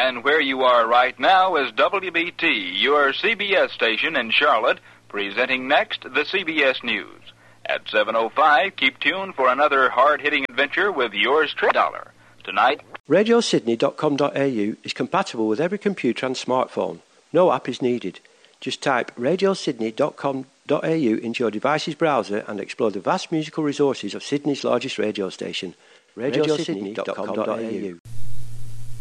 And where you are right now is WBT, your CBS station in Charlotte, presenting next the CBS News. At 7:05, keep tuned for another hard-hitting adventure with yours truly, Dollar. Tonight, RadioSydney.com.au is compatible with every computer and smartphone. No app is needed. Just type RadioSydney.com.au into your device's browser and explore the vast musical resources of Sydney's largest radio station, RadioSydney.com.au.